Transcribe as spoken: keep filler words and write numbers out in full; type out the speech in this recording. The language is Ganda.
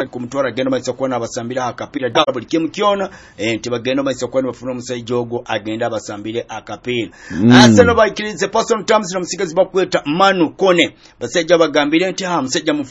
kumutwara agenda maisa kuona abasambira akapira buli kimu kyona enti bagenda maisa kuona bafuna omusajja ogwo agenda abasambire akapira Arsenal bakirize personal terms na musigazi bakweta Manu Kone basajja bagambire enti ha musajja